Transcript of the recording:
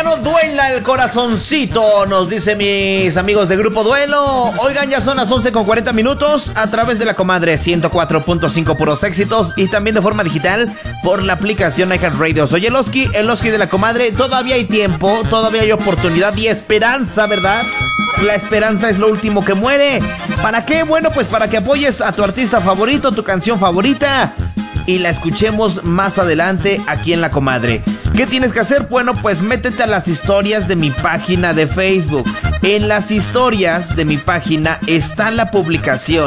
no duela el corazoncito, nos dice mis amigos de Grupo Duelo. Oigan, ya son las 11:40 a través de la Comadre 104.5 puros éxitos y también de forma digital por la aplicación iHeartRadio. Soy el Oski de la Comadre. Todavía hay tiempo, todavía hay oportunidad y esperanza, ¿verdad? La esperanza es lo último que muere. ¿Para qué? Bueno, pues para que apoyes a tu artista favorito, tu canción favorita, y la escuchemos más adelante aquí en La Comadre. ¿Qué tienes que hacer? Bueno, pues métete a las historias de mi página de Facebook. En las historias de mi página está la publicación